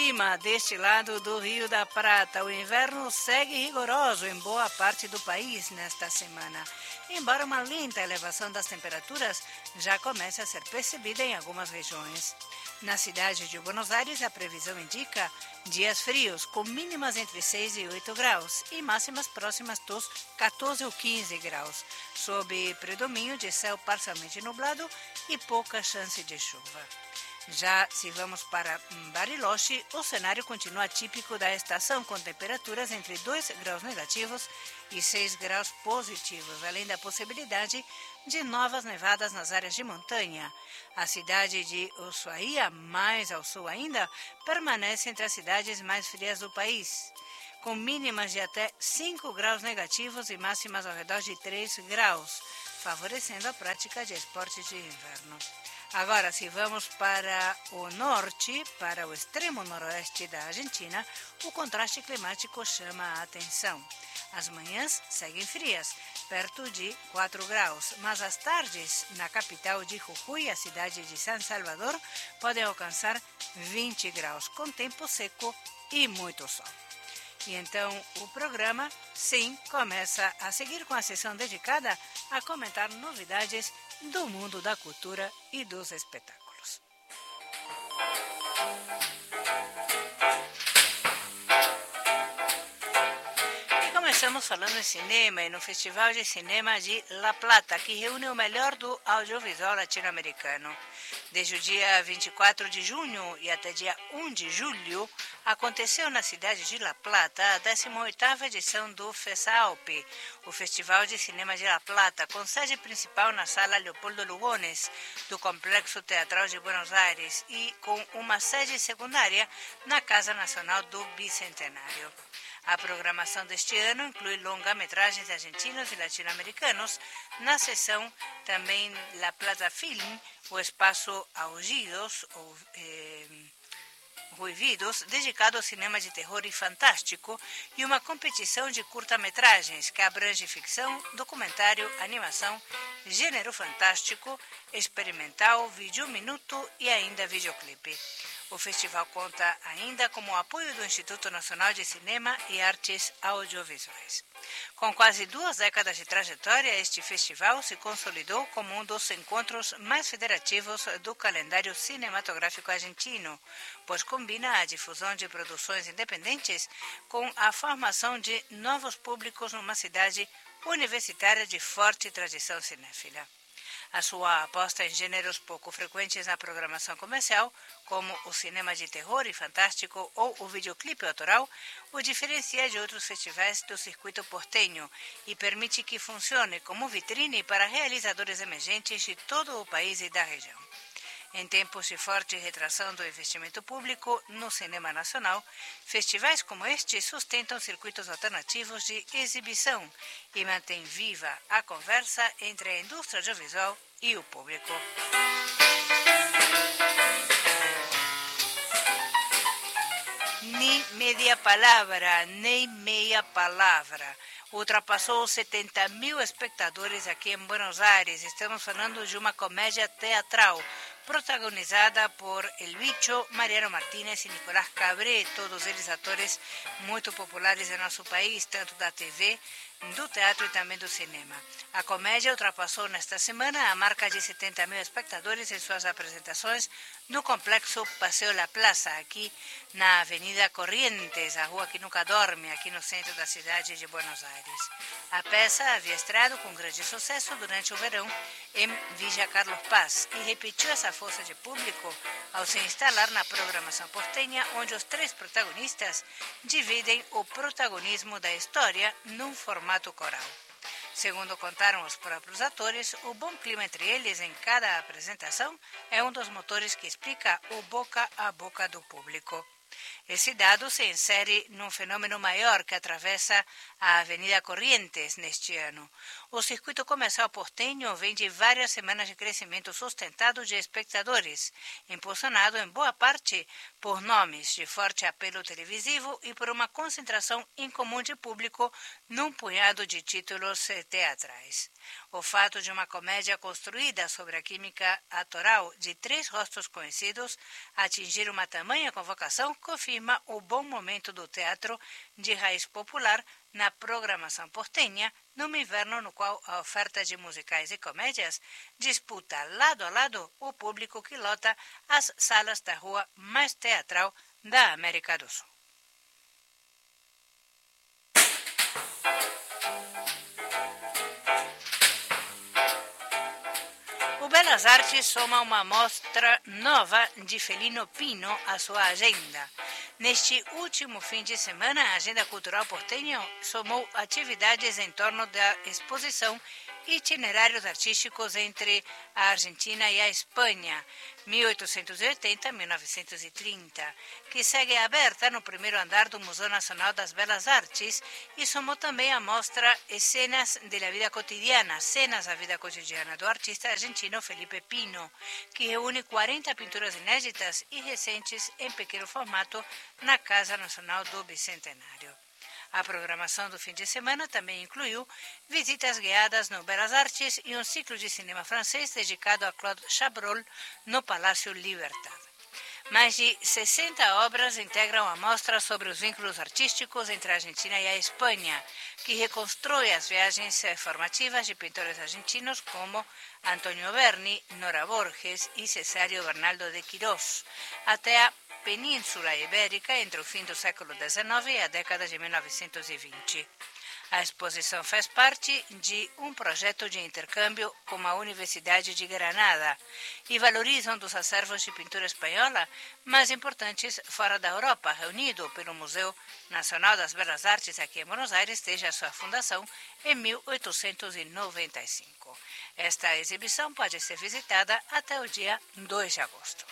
clima deste lado do Rio da Prata. O inverno segue rigoroso em boa parte do país nesta semana, embora uma lenta elevação das temperaturas já comece a ser percebida em algumas regiões. Na cidade de Buenos Aires, a previsão indica dias frios, com mínimas entre 6 e 8 graus e máximas próximas dos 14 ou 15 graus, sob predomínio de céu parcialmente nublado e pouca chance de chuva. Já se vamos para Bariloche, o cenário continua típico da estação, com temperaturas entre 2 graus negativos e 6 graus positivos, além da possibilidade de novas nevadas nas áreas de montanha. A cidade de Ushuaia, mais ao sul ainda, permanece entre as cidades mais frias do país, com mínimas de até 5 graus negativos e máximas ao redor de 3 graus, favorecendo a prática de esportes de inverno. Agora, se vamos para o norte, para o extremo noroeste da Argentina, o contraste climático chama a atenção. As manhãs seguem frias, perto de 4 graus, mas as tardes na capital de Jujuy, a cidade de San Salvador, podem alcançar 20 graus, com tempo seco e muito sol. E então o programa, sim, começa a seguir com a sessão dedicada a comentar novidades do mundo da cultura e dos espetáculos. E começamos falando em cinema e no Festival de Cinema de La Plata, que reúne o melhor do audiovisual latino-americano. Desde o dia 24 de junho e até dia 1 de julho, aconteceu na cidade de La Plata a 18ª edição do FESALP, o Festival de Cinema de La Plata, com sede principal na Sala Leopoldo Lugones, do Complexo Teatral de Buenos Aires, e com uma sede secundária na Casa Nacional do Bicentenário. A programação deste ano inclui longa-metragens argentinos e latino-americanos. Na sessão também La Plata Film, o espaço Aullidos, ou Ruividos, dedicado ao cinema de terror e fantástico, e uma competição de curta-metragens que abrange ficção, documentário, animação, gênero fantástico, experimental, vídeo minuto e ainda videoclipe. O festival conta ainda com o apoio do Instituto Nacional de Cinema e Artes Audiovisuais. Com quase 2 décadas de trajetória, este festival se consolidou como um dos encontros mais federativos do calendário cinematográfico argentino, pois combina a difusão de produções independentes com a formação de novos públicos numa cidade universitária de forte tradição cinéfila. A sua aposta em gêneros pouco frequentes na programação comercial, como o cinema de terror e fantástico ou o videoclipe autoral, o diferencia de outros festivais do circuito porteño e permite que funcione como vitrine para realizadores emergentes de todo o país e da região. Em tempos de forte retração do investimento público no cinema nacional, festivais como este sustentam circuitos alternativos de exibição e mantêm viva a conversa entre a indústria audiovisual e o público. Ni media palavra, nem meia palavra. Ultrapassou 70.000 espectadores aqui em Buenos Aires. Estamos falando de uma comédia teatral protagonizada por El Bicho, Mariano Martínez e Nicolás Cabré, todos eles atores muito populares em nosso país, tanto da TV, do teatro e também do cinema. A comédia ultrapassou nesta semana a marca de 70.000 espectadores em suas apresentações no complexo Paseo La Plaza, aqui na Avenida Corrientes, a rua que nunca dorme, aqui no centro da cidade de Buenos Aires. A peça havia estreado com grande sucesso durante o verão em Villa Carlos Paz e repetiu essa força de público ao se instalar na programação porteña, onde os 3 protagonistas dividem o protagonismo da história num formato coral. Segundo contaram os próprios atores, o bom clima entre eles em cada apresentação é um dos motores que explica o boca a boca do público. Esse dado se insere num fenômeno maior que atravessa a Avenida Corrientes neste ano. O circuito comercial porteño vem de várias semanas de crescimento sustentado de espectadores, impulsionado em boa parte por nomes de forte apelo televisivo e por uma concentração incomum de público num punhado de títulos teatrais. O fato de uma comédia construída sobre a química atoral de 3 rostos conhecidos atingir uma tamanha convocação confia reafirma o bom momento do teatro de raiz popular na programação portenha, num inverno no qual a oferta de musicais e comédias disputa lado a lado o público que lota as salas da rua mais teatral da América do Sul. O Belas Artes soma uma mostra nova de Felino Pino à sua agenda. Neste último fim de semana, a Agenda Cultural Portenho somou atividades em torno da exposição Itinerários Artísticos entre a Argentina e a Espanha, 1880-1930, que segue aberta no primeiro andar do Museu Nacional das Belas Artes e somou também a mostra Escenas de la Vida Cotidiana, Cenas da Vida Cotidiana, do artista argentino Felipe Pino, que reúne 40 pinturas inéditas e recentes em pequeno formato na Casa Nacional do Bicentenário. A programação do fim de semana também incluiu visitas guiadas no Belas Artes e um ciclo de cinema francês dedicado a Claude Chabrol no Palácio Libertad. Mais de 60 obras integram a mostra sobre os vínculos artísticos entre a Argentina e a Espanha, que reconstrói as viagens formativas de pintores argentinos como Antonio Berni, Nora Borges e Cesário Bernardo de Quirós, até a Península Ibérica entre o fim do século XIX e a década de 1920. A exposição faz parte de um projeto de intercâmbio com a Universidade de Granada e valoriza um dos acervos de pintura espanhola mais importantes fora da Europa, reunido pelo Museu Nacional das Belas Artes aqui em Buenos Aires desde a sua fundação em 1895. Esta exibição pode ser visitada até o dia 2 de agosto.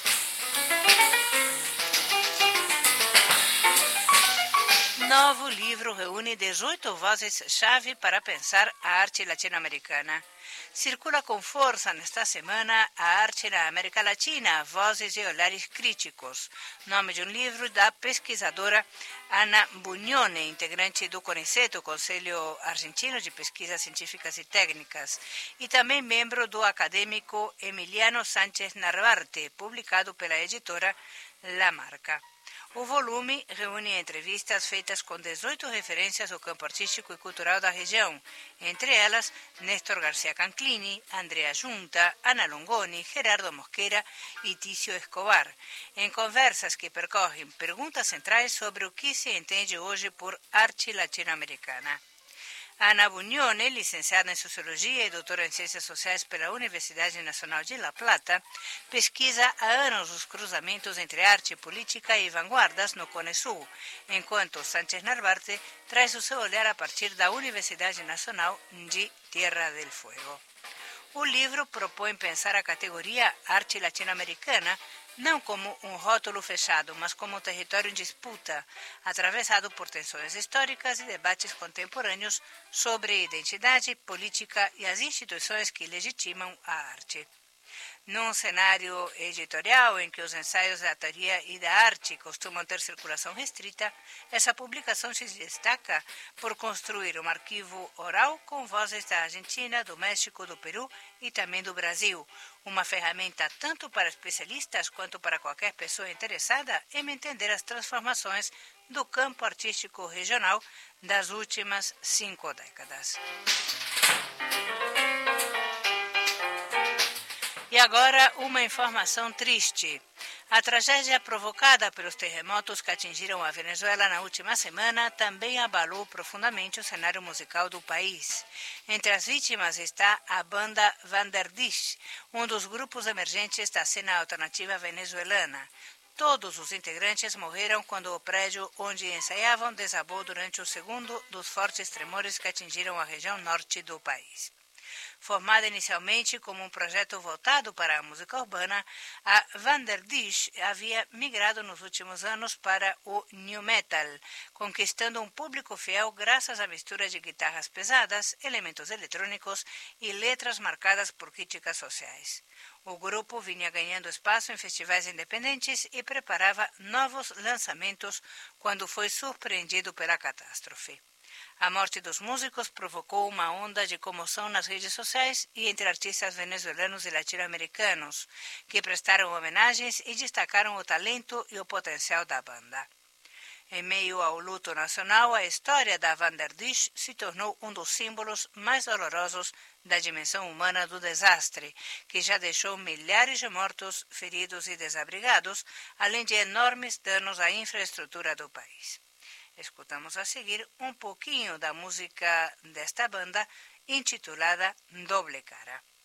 Novo livro reúne 18 vozes-chave para pensar a arte latino-americana. Circula com força nesta semana a arte na América Latina, vozes e olhares críticos, nome de um livro da pesquisadora Ana Bugnone, integrante do CONICET, o Conselho Argentino de Pesquisas Científicas e Técnicas, e também membro do acadêmico Emiliano Sánchez Narvarte, publicado pela editora La Marca. O volume reúne entrevistas feitas com 18 referências ao campo artístico e cultural da região, entre elas Néstor García Canclini, Andrea Junta, Ana Longoni, Gerardo Mosquera e Tício Escobar, em conversas que percorrem perguntas centrais sobre o que se entende hoje por arte latino-americana. Ana Bugnone, licenciada em Sociologia e doutora em Ciências Sociais pela Universidade Nacional de La Plata, pesquisa há anos os cruzamentos entre arte, política e vanguardas no Cone Sul, enquanto Sánchez Narvarte traz o seu olhar a partir da Universidade Nacional de Tierra del Fuego. O livro propõe pensar a categoria arte latino-americana não como um rótulo fechado, mas como um território em disputa, atravessado por tensões históricas e debates contemporâneos sobre identidade, política e as instituições que legitimam a arte. Num cenário editorial em que os ensaios da teoria e da arte costumam ter circulação restrita, essa publicação se destaca por construir um arquivo oral com vozes da Argentina, do México, do Peru e também do Brasil, uma ferramenta tanto para especialistas quanto para qualquer pessoa interessada em entender as transformações do campo artístico regional das últimas 5 décadas. E agora uma informação triste. A tragédia provocada pelos terremotos que atingiram a Venezuela na última semana também abalou profundamente o cenário musical do país. Entre as vítimas está a banda Vanderdish, um dos grupos emergentes da cena alternativa venezuelana. Todos os integrantes morreram quando o prédio onde ensaiavam desabou durante o segundo dos fortes tremores que atingiram a região norte do país. Formada inicialmente como um projeto voltado para a música urbana, a Vanderdish havia migrado nos últimos anos para o new metal, conquistando um público fiel graças à mistura de guitarras pesadas, elementos eletrônicos e letras marcadas por críticas sociais. O grupo vinha ganhando espaço em festivais independentes e preparava novos lançamentos quando foi surpreendido pela catástrofe. A morte dos músicos provocou uma onda de comoção nas redes sociais e entre artistas venezuelanos e latino-americanos, que prestaram homenagens e destacaram o talento e o potencial da banda. Em meio ao luto nacional, a história da Vanderdish se tornou um dos símbolos mais dolorosos da dimensão humana do desastre, que já deixou milhares de mortos, feridos e desabrigados, além de enormes danos à infraestrutura do país. Escutamos a seguir um pouquinho da música desta banda, intitulada Doble Cara.